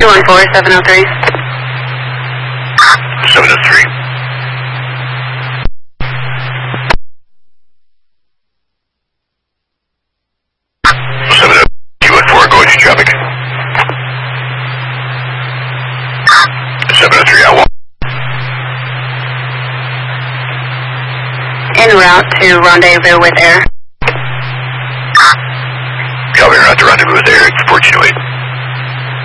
214-703. 703. 704, go ahead, traffic. 703, I want. En route to rendezvous with air. Copy, route to rendezvous with air, 1408.